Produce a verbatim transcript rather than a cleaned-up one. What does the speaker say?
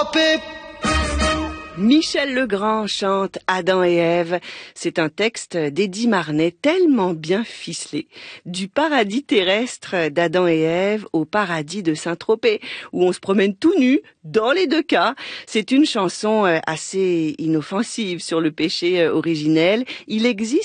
Saint-Tropez. Michel Legrand chante Adam et Ève. C'est un texte d'Eddie Marnay tellement bien ficelé. Du paradis terrestre d'Adam et Ève au paradis de Saint-Tropez, où on se promène tout nu, dans les deux cas. C'est une chanson assez inoffensive sur le péché originel. Il existe